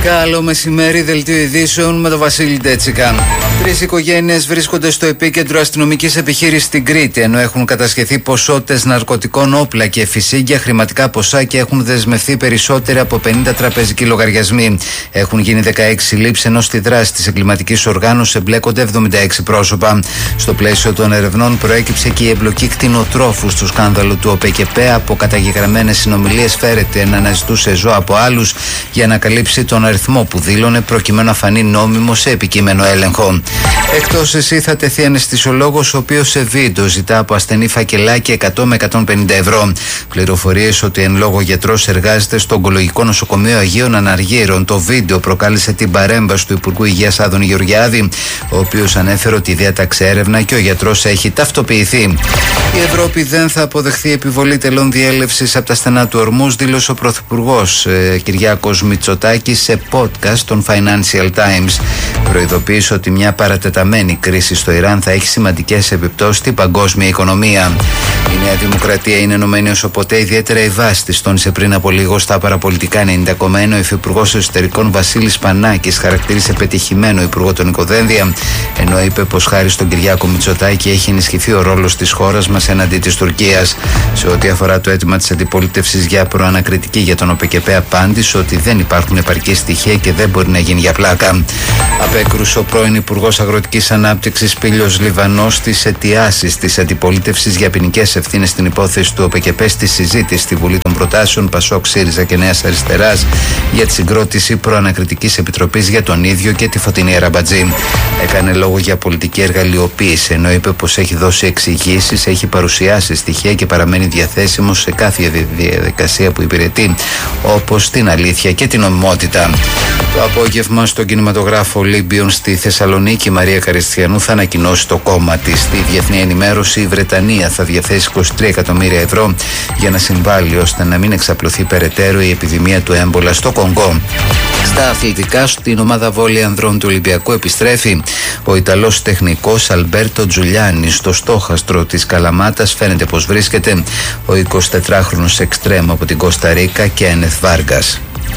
Καλό μεσημέρι, δελτίο ειδήσεων με τον Βασίλη Ντέτσικα. 3 οικογένειες βρίσκονται στο επίκεντρο αστυνομικής επιχείρησης στην Κρήτη, ενώ έχουν κατασχεθεί ποσότητες ναρκωτικών, όπλα και φυσίγγια, χρηματικά ποσά και έχουν δεσμευθεί περισσότεροι από 50 τραπεζικοί λογαριασμοί. Έχουν γίνει 16 συλλήψεις, ενώ στη δράση της εγκληματικής οργάνωσης εμπλέκονται 76 πρόσωπα. Στο πλαίσιο των ερευνών προέκυψε και η εμπλοκή κτηνοτρόφου στο σκάνδαλο του ΟΠΕΚΕΠΕ. Από καταγεγραμμένες συνομιλίες φέρεται να αναζητούσε ζώα από άλλους για να καλύψει τον αριθμό που δήλωνε, προκειμένου να φανεί νόμιμο σε επικείμενο έλεγχο. Εκτός εσύ θα τεθεί αναισθησιολόγος, ο οποίος σε βίντεο ζητά από ασθενή φακελάκι 100 με 150 ευρώ. Πληροφορίες ότι εν λόγω γιατρός εργάζεται στο Ογκολογικό Νοσοκομείο Αγίων Αναργύρων. Το βίντεο προκάλεσε την παρέμβαση του Υπουργού Υγείας Άδωνη Γεωργιάδη, ο οποίος ανέφερε ότι διέταξε έρευνα και ο γιατρός έχει ταυτοποιηθεί. Η Ευρώπη δεν θα αποδεχθεί επιβολή τελών διέλευσης από τα στενά του Ορμούζ, δήλωσε ο Πρωθυπουργός Κυριάκος Μητσοτάκης σε podcast των Financial Times. Προειδοποίησε ότι μια παρατεταμένη κρίση στο Ιράν θα έχει σημαντικές επιπτώσεις στην παγκόσμια οικονομία. Η Νέα Δημοκρατία είναι ενωμένη όσο ποτέ, ιδιαίτερα η βάση της, τόνισε πριν από λίγο στα παραπολιτικά 90 κομμένο. Ο Υφυπουργός Εσωτερικών Βασίλης Πανάκης χαρακτήρισε πετυχημένο υπουργό τον Οικοδένδια, ενώ είπε πως χάρη στον Κυριάκο Μητσοτάκη έχει ενισχυθεί ο ρόλος της χώρας μας εναντί της Τουρκίας. Σε ό,τι αφορά το αίτημα της αντιπολίτευσης για προανακριτική για τον ΟΠΕΚΕΠΕ, απάντησε ότι δεν υπάρχουν επαρκή στοιχεία και δεν μπορεί να γίνει για πλάκα. Απέκρουσε ο πρώην Υπουργός Αγροτικής Ανάπτυξης Πήλιος Λιβανός τις αιτιάσεις της αντιπολίτευσης για ποινικές ευθύνες στην υπόθεση του ΟΠΕΚΕΠΕ στη συζήτηση στη Βουλή των Προτάσεων ΠΑΣΟΚ, ΣΥΡΙΖΑ και Νέας Αριστεράς για τη συγκρότηση προανακριτικής επιτροπής για τον ίδιο και τη Φωτεινή Αραμπατζή. Έκανε λόγο για πολιτική εργαλειοποίηση, ενώ είπε πως έχει δώσει εξηγήσεις, έχει παρουσιάσει στοιχεία και παραμένει διαθέσιμος σε κάθε διαδικασία που υπηρετεί, όπως την αλήθεια και την νομιμότητα. Το απόγευμα στον κινηματογράφο Ολύμπιον στη Θεσσαλονίκη, η Μαρία Καριστιανού θα ανακοινώσει το κόμμα της. Στη διεθνή ενημέρωση, η Βρετανία θα διαθέσει 23 εκατομμύρια ευρώ για να συμβάλλει ώστε να μην εξαπλωθεί περαιτέρω η επιδημία του έμπολα στο Κονγκό. Στα αθλητικά, στην ομάδα βόλεϊ ανδρών του Ολυμπιακού επιστρέφει ο Ιταλός τεχνικός Αλμπέρτο Τζουλιάνι. Στο στόχαστρο της Καλαμάτας φαίνεται πως βρίσκεται ο 24χρονος εξτρέμ από την Κώστα Ρίκα και Ένεθ Βάργας.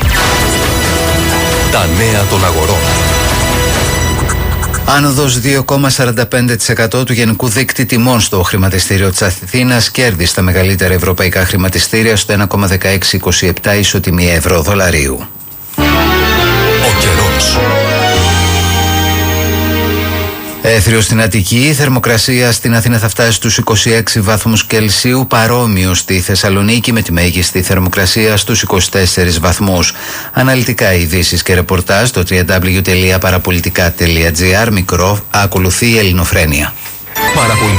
Τα νέα των αγορών. Άνοδος 2,45% του γενικού δείκτη τιμών στο χρηματιστήριο της Αθήνας, κέρδη στα μεγαλύτερα ευρωπαϊκά χρηματιστήρια στο 1,1627 ισοτιμία ευρώ-δολαρίου. Ο καιρός. Έθριο στην Αττική, η θερμοκρασία στην Αθήνα θα φτάσει στους 26 βαθμούς Κελσίου, παρόμοιο στη Θεσσαλονίκη με τη μέγιστη θερμοκρασία στους 24 βαθμούς. Αναλυτικά ειδήσεις και ρεπορτάζ στο www.parapolitica.gr. Μικρό, ακολουθεί η Ελληνοφρένεια.